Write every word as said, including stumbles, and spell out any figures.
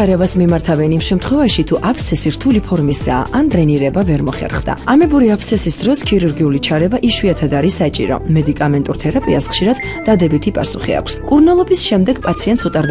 ჩარევას მიმართავენ იმ შემთხვევაში, თუ აბსცესი რთული ფორმისაა ან დრენირება ვერ მოხერხდა. ამებური აბსცესის დროს ქირურგიული ჩარევა იშვიათად არის საჭირო. მედიკამენტურ თერაპიას ხშირად დადებითი პასუხი აქვს. კურნალობის შემდეგ პაციენტს უტარდება